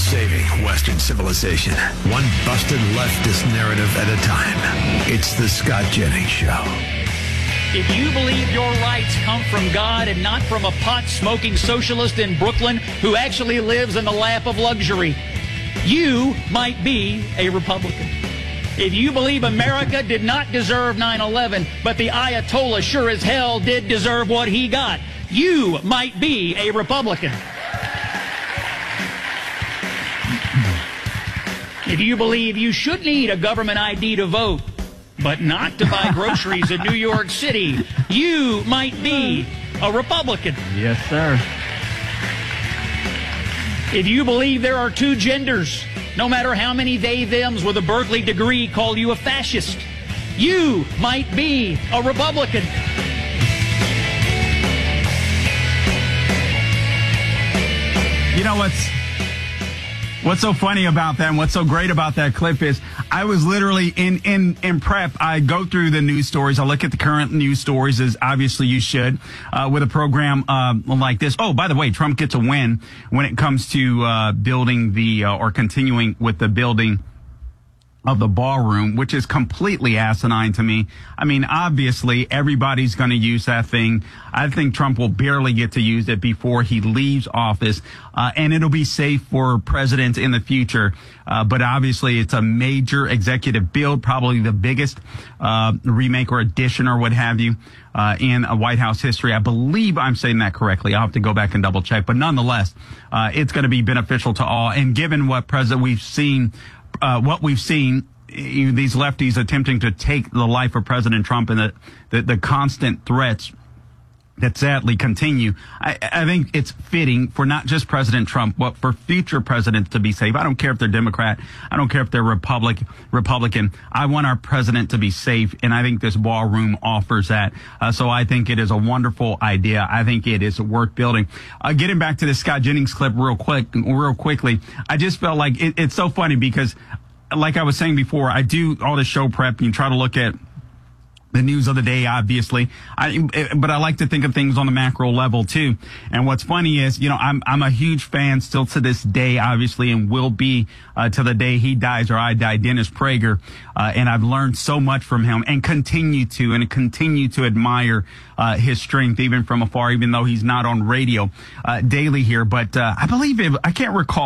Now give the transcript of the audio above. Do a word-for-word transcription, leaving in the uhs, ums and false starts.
Saving Western civilization, one busted leftist narrative at a time. It's the Scott Jennings Show. If you believe your rights come from God and not from a pot-smoking socialist in Brooklyn who actually lives in the lap of luxury, you might be a Republican. If you believe America did not deserve nine eleven, but the Ayatollah sure as hell did deserve what he got, you might be a Republican. If you believe you should need a government I D to vote, but not to buy groceries in New York City, you might be a Republican. Yes, sir. If you believe there are two genders, no matter how many they-thems with a Berkeley degree call you a fascist, you might be a Republican. You know what's what's so funny about that and what's so great about that clip is I was literally in, in, in prep. I go through the news stories. I look at the current news stories, as obviously you should, uh, with a program uh, like this. Oh, by the way, Trump gets a win when it comes to uh, building the uh, or continuing with the building of the ballroom, which is completely asinine to me. I mean, obviously, everybody's going to use that thing. I think Trump will barely get to use it before he leaves office, uh, and it'll be safe for presidents in the future. Uh, but obviously, it's a major executive build, probably the biggest uh, remake or addition or what have you uh, in a White House history. I believe I'm saying that correctly. I'll have to go back and double check. But nonetheless, uh, it's going to be beneficial to all. And given what president we've seen, Uh, what we've seen, you know, these lefties attempting to take the life of President Trump and the, the, the constant threats that sadly continue, I, I think it's fitting for not just President Trump, but for future presidents to be safe. I don't care if they're Democrat. I don't care if they're Republic, Republican. I want our president to be safe, and I think this ballroom offers that. Uh, so I think it is a wonderful idea. I think it is worth building. Uh, getting back to the Scott Jennings clip real quick, real quickly, I just felt like it, it's so funny because, like I was saying before, I do all the show prep and try to look at the news of the day, obviously. I, but I like to think of things on the macro level, too. And what's funny is, you know, I'm, I'm a huge fan still to this day, obviously, and will be uh, to the day he dies or I die, Dennis Prager. Uh, and I've learned so much from him and continue to and continue to admire uh, his strength, even from afar, even though he's not on radio uh, daily here. But uh, I believe, it, I can't recall.